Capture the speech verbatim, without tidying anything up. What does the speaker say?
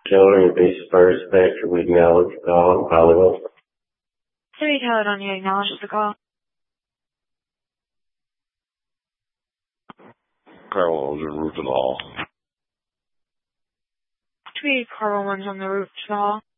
children to be dispersed. Spectre, we acknowledge the call and Hollywood. Three Caledonia acknowledges the call. Carlos en route to the hall. Three Carl one's on the route to the hall.